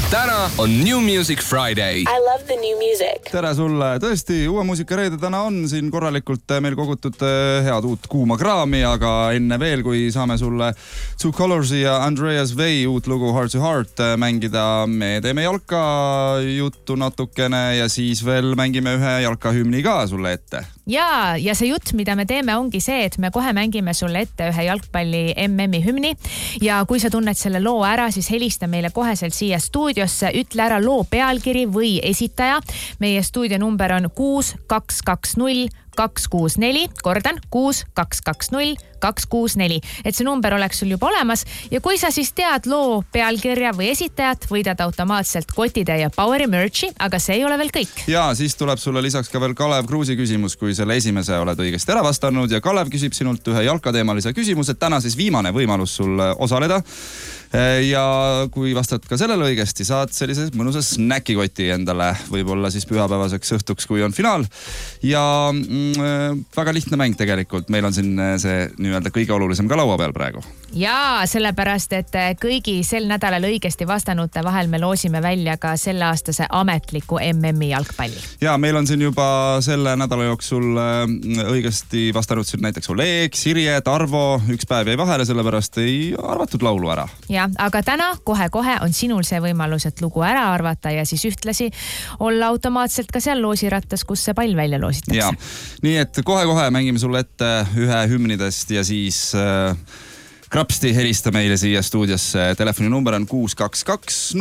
Täna on New Music Friday. I love the new music. Tere sulle. Tõesti, uue muusikareede täna on siin korralikult meil kogutud head uut kuuma kraami, aga enne veel, kui saame sulle Two Colorsi ja Andreas Vey uut lugu Heart to Heart mängida, me teeme jalka juttu natukene ja siis veel mängime ühe jalkahümni ka sulle ette. Ja see jutt, mida me teeme, ongi see, et me kohe mängime sulle ette ühe jalgpalli MM-i hümni ja kui sa tunned selle loo ära, siis helista meile koheselt siia stuudiosse, ütle ära loo pealkiri või esitaja. Meie stuudionumber on 6220 264, kordan 6220 264, et see number oleks sul juba olemas ja kui sa siis tead loo pealkirja või esitajat, võidad automaatselt kotitäie Poweri merchi, aga see ei ole veel kõik. Ja siis tuleb sulle lisaks ka veel Kalev Kruusi küsimus, kui selle esimese oled õigesti ära vastanud ja Kalev küsib sinult ühe jalkateemalise küsimuse, täna siis viimane võimalus sul osaleda. Ja kui vastad ka sellele õigesti, saad sellise mõnusa snäkikoti endale, võib-olla siis pühapäevaseks õhtuks, kui on finaal. Ja väga lihtne mäng tegelikult. Meil on siin see nii-öelda kõige olulisem ka laua peal praegu. Ja sellepärast, et kõigi sel nädalal õigesti vastanute vahel me loosime välja ka selle aastase ametliku MM-i jalgpalli. Ja meil on siin juba selle nädala jooksul õigesti vastanud siin näiteks Oleg, Sirje, Tarvo, üks päev jäi vahele, sellepärast ei arvatud laulu ära. Ja, aga täna kohe-kohe on sinul see võimalus, et lugu ära arvata ja siis ühtlasi olla automaatselt ka seal loosirattas, kus see pall välja loositakse. Ja, nii et kohe-kohe mängime sulle ette ühe hümnidest ja siis krapsti helista meile siia stuudiosse. Telefoninumber on 622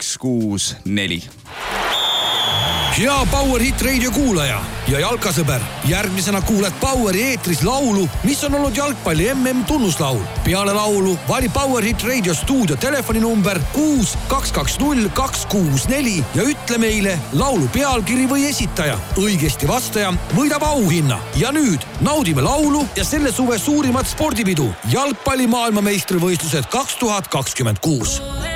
0264. Hea Power Hit Radio kuulaja ja jalkasõber. Järgmisena kuuled Poweri eetris laulu, mis on olnud jalgpalli MM tunnuslaul. Peale laulu vali Power Hit Radio stuudio telefoninumber 6220 264 ja ütle meile laulu pealkiri või esitaja. Õigesti vastaja võidab auhinna. Ja nüüd naudime laulu ja selle suve suurimat spordipidu. Jalgpalli maailmameistrivõistlused 2026.